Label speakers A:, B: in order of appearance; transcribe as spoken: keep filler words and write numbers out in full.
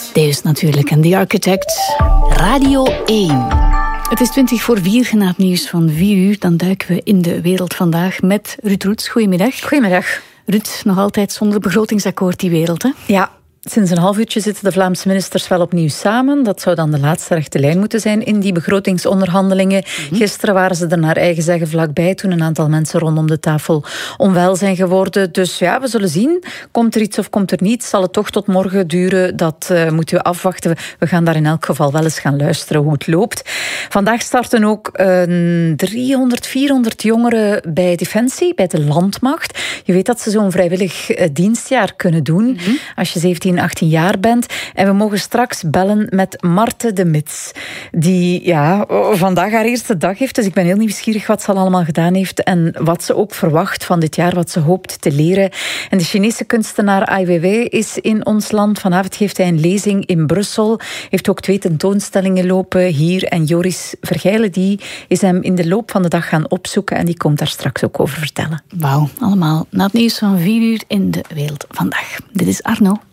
A: Deze natuurlijk en The Architect. Radio één. Het is twintig voor vier na het nieuws van vier uur. Dan duiken we in de wereld vandaag met Ruud Roets. Goedemiddag.
B: Goedemiddag.
A: Ruud, nog altijd zonder begrotingsakkoord die wereld, hè?
B: Ja. Sinds een half uurtje zitten de Vlaamse ministers wel opnieuw samen. Dat zou dan de laatste rechte lijn moeten zijn in die begrotingsonderhandelingen. Mm-hmm. Gisteren waren ze er naar eigen zeggen vlakbij toen een aantal mensen rondom de tafel onwel zijn geworden. Dus ja, we zullen zien. Komt er iets of komt er niets? Zal het toch tot morgen duren? Dat uh, moeten we afwachten. We gaan daar in elk geval wel eens gaan luisteren hoe het loopt. Vandaag starten ook uh, driehonderd, vierhonderd jongeren bij Defensie, bij de Landmacht. Je weet dat ze zo'n vrijwillig uh, dienstjaar kunnen doen. Mm-hmm. Als je zeventien, achttien jaar bent. En we mogen straks bellen met Marte de Mits. Die ja, vandaag haar eerste dag heeft. Dus ik ben heel nieuwsgierig wat ze al allemaal gedaan heeft. En wat ze ook verwacht van dit jaar. Wat ze hoopt te leren. En de Chinese kunstenaar Ai Weiwei is in ons land. Vanavond geeft hij een lezing in Brussel. Heeft ook twee tentoonstellingen lopen hier. En Joris Vergijlen die is hem in de loop van de dag gaan opzoeken. En die komt daar straks ook over vertellen.
A: Wauw, allemaal na het nieuws van vier uur in de wereld vandaag. Dit is Arno.